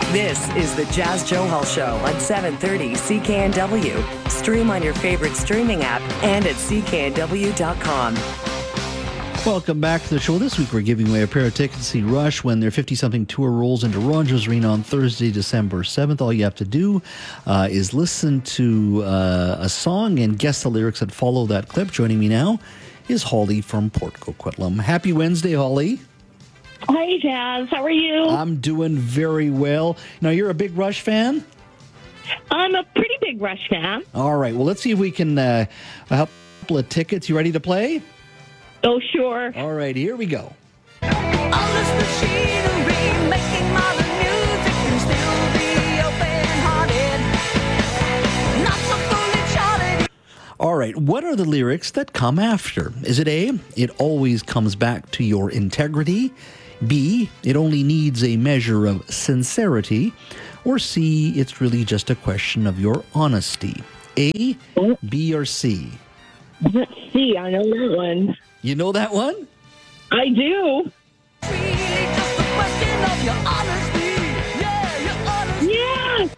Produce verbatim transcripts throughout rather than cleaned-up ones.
This is the Jazz Johal Show on seven thirty C K N W. Stream on your favorite streaming app and at C K N W dot com. Welcome back to the show. This week we're giving away a pair of tickets to see Rush when their fifty-something tour rolls into Rogers Arena on Thursday, December seventh. All you have to do uh, is listen to uh, a song and guess the lyrics that follow that clip. Joining me now is Holly from Port Coquitlam. Happy Wednesday, Holly. Hi, Jazz. How are you? I'm doing very well. Now, you're a big Rush fan? I'm a pretty big Rush fan. All right. Well, let's see if we can uh, help a couple of tickets. You ready to play? Oh, sure. All right. Here we go. All this machinery making modern music can still be open-hearted, not so fully charted. All right. What are the lyrics that come after? Is it A, it always comes back to your integrity? B, it only needs a measure of sincerity? Or C, it's really just a question of your honesty? A, B, or C? Let's see. I know that one. You know that one? I do. Really just a question of your honesty. Yeah, your honesty. Yes!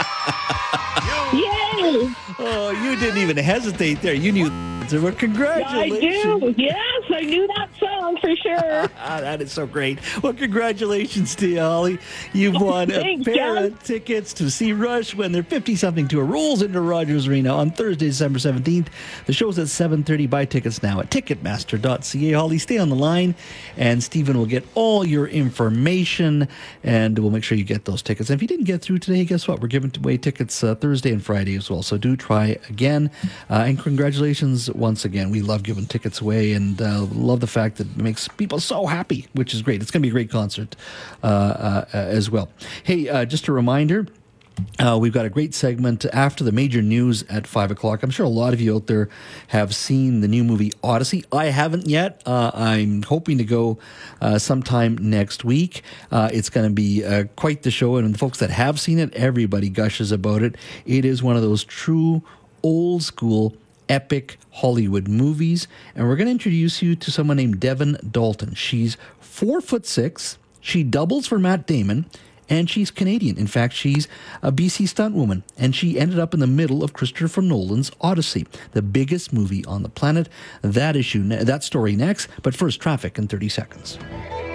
Yay! Oh, you didn't even hesitate there. You knew. Well, I congratulations. do. Yes, I knew that song for sure. That is so great. Well, congratulations to you, Holly. You've won Thanks, a pair Jeff. of tickets to see Rush when their fifty-something tour rolls into Rogers Arena on Thursday, December seventeenth. The show's at seven thirty. Buy tickets now at ticketmaster dot c a. Holly, stay on the line, and Stephen will get all your information, and we'll make sure you get those tickets. And if you didn't get through today, guess what? We're giving away tickets uh, Thursday and Friday as well, so do try again. Uh, and congratulations once again. We love giving tickets away and uh, love the fact that it makes people so happy, which is great. It's going to be a great concert uh, uh, as well. Hey, uh, just a reminder, Uh, we've got a great segment after the major news at five o'clock. I'm sure a lot of you out there have seen the new movie Odyssey. I haven't yet. Uh, I'm hoping to go uh, sometime next week. Uh, it's going to be uh, quite the show, and the folks that have seen it, everybody gushes about it. It is one of those true old school epic Hollywood movies, and we're going to introduce you to someone named Devon Dalton. She's four foot six. She doubles for Matt Damon. And she's Canadian. In fact, she's a B C stunt woman. And she ended up in the middle of Christopher Nolan's Odyssey, the biggest movie on the planet. That issue, that story next. But first, traffic in thirty seconds.